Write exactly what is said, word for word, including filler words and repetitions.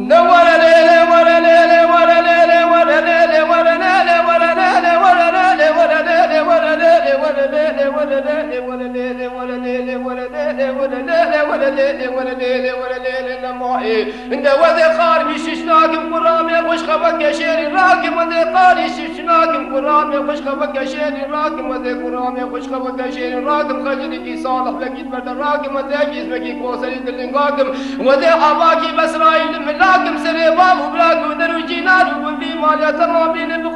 انت وذي قال بششناكم قرام يا وش خبك شيري راكم وذي قال بششناكم قرام يا وش خبك شيري راكم وذي قرام يا وش خبك شيري راكم خجلك صالح لك برد راكم وذي جسمك كوسري دلنقاكم وذي اباكي بسرائيل ملاكم سري باب وبلاك ودرو جينار وبي مال يا تمامين